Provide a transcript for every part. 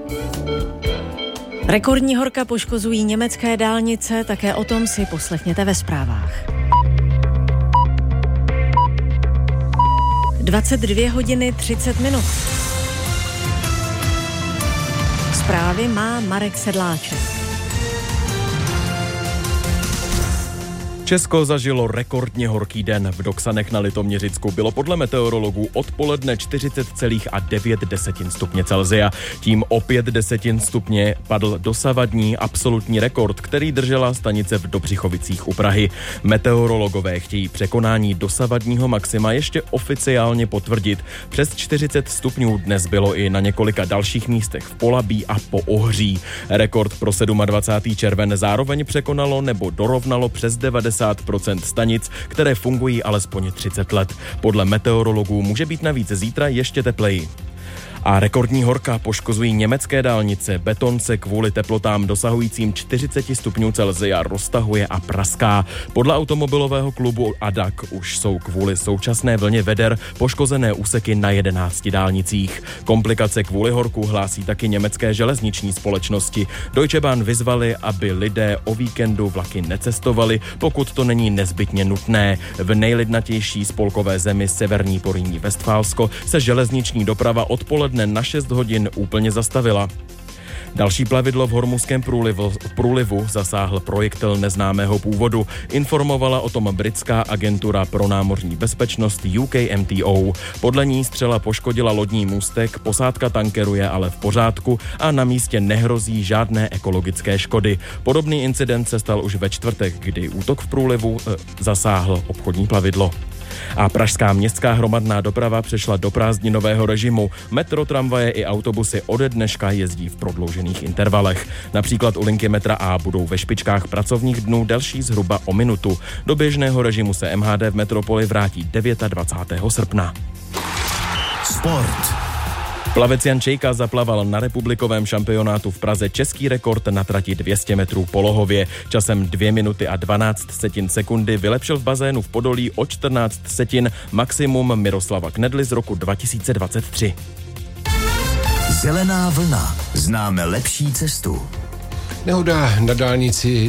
Rekordní horka poškozují německé dálnice, také o tom si poslechněte ve zprávách. 22 hodiny 30 minut. Zprávy má Marek Sedláček. Česko zažilo rekordně horký den. V Doksanech na Litoměřicku bylo podle meteorologů odpoledne 40,9 stupně Celsia. Tím o 5 desetin stupně padl dosavadní absolutní rekord, který držela stanice v Dobřichovicích u Prahy. Meteorologové chtějí překonání dosavadního maxima ještě oficiálně potvrdit. Přes 40 stupňů dnes bylo i na několika dalších místech v Polabí a po Ohří. Rekord pro 27. červen zároveň překonalo nebo dorovnalo přes 90% stanic, které fungují alespoň 30 let. Podle meteorologů může být navíc zítra ještě tepleji. A rekordní horka poškozují německé dálnice. Beton se kvůli teplotám dosahujícím 40 stupňů Celsia roztahuje a praská. Podle automobilového klubu ADAC už jsou kvůli současné vlně veder poškozené úseky na 11 dálnicích. Komplikace kvůli horku hlásí taky německé železniční společnosti. Deutsche Bahn vyzvali, aby lidé o víkendu vlaky necestovali, pokud to není nezbytně nutné. V nejlidnatější spolkové zemi Severní Porýní Vestfálsko se železniční doprava odpoledne na 6 hodin úplně zastavila. Další plavidlo v Hormuzském průlivu zasáhl projektil neznámého původu. Informovala o tom britská agentura pro námořní bezpečnost UKMTO. Podle ní střela poškodila lodní můstek, posádka tankeru je ale v pořádku a na místě nehrozí žádné ekologické škody. Podobný incident se stal už ve čtvrtek, kdy útok v průlivu zasáhl obchodní plavidlo. A pražská městská hromadná doprava přešla do prázdninového režimu. Metro, tramvaje i autobusy ode dneška jezdí v prodloužených intervalech. Například u linky metra A budou ve špičkách pracovních dnů delší zhruba o minutu. Do běžného režimu se MHD v metropoli vrátí 29. srpna. Sport. Plavec Jan Čejka zaplaval na republikovém šampionátu v Praze český rekord na trati 200 metrů polohově. Časem 2 minuty a 12 sekundy vylepšil v bazénu v Podolí o 14 setin maximum Miroslava Knedly z roku 2023. Zelená vlna. Známe lepší cestu. Nehoda na dálnici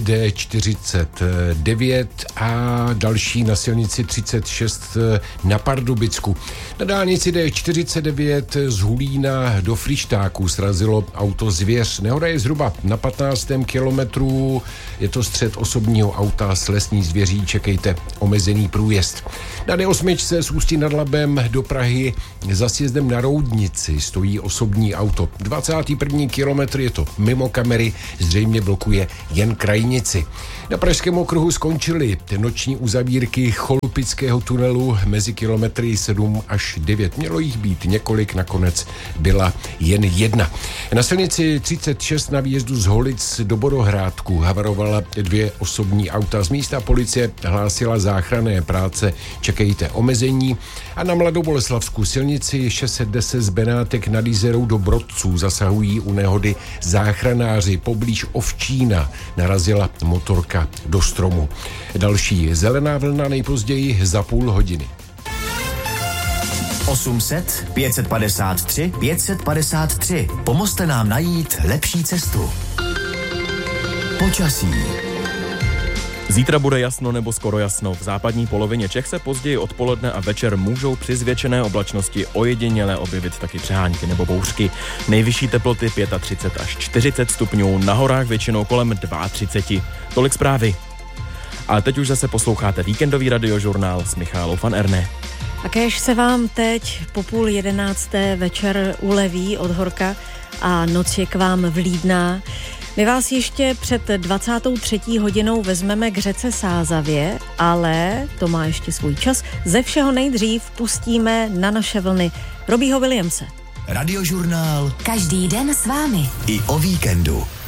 D49 a další na silnici 36 na Pardubicku. Na dálnici D49 z Hulína do Fryštáku srazilo auto Zvěř. Nehoda je zhruba na 15. kilometru. Je to střet osobního auta s lesní zvěří. Čekejte omezený průjezd. Na D8 z Ústí nad Labem do Prahy za sjezdem na Roudnici stojí osobní auto. 21. kilometr je to mimo kamery, zřejmě blokuje jen krajnici. Na Pražském okruhu skončily noční uzavírky Cholupického tunelu mezi kilometry 7 až 9. Mělo jich být několik, nakonec byla jen jedna. Na silnici 36 na výjezdu z Holic do Bodohrádku havarovala 2 osobní auta. Z místa policie hlásila záchranné práce, čekejte omezení. A na Mladoboleslavsku silnici 610 z Benátek nad Jizerou do Brodců zasahují u nehody záchranáři. Poblíž Ovčína narazila motorka do stromu. Další zelená vlna nejpozději za půl hodiny. 800 553 553. Pomozte nám najít lepší cestu. Počasí. Zítra bude jasno nebo skoro jasno. V západní polovině Čech se později odpoledne a večer můžou při zvětšené oblačnosti ojediněle objevit taky přehánky nebo bouřky. Nejvyšší teploty 35 až 40 stupňů, na horách většinou kolem 32. Tolik zprávy. A teď už zase posloucháte víkendový radiožurnál s Michálou van Erne. A kéž se vám teď po 10:30 večer uleví od horka a noc je k vám vlídná. My vás ještě před 23. hodinou vezmeme k řece Sázavě, ale to má ještě svůj čas. Ze všeho nejdřív pustíme na naše vlny Robbieho Williamse. Radiožurnál. Každý den s vámi. I o víkendu.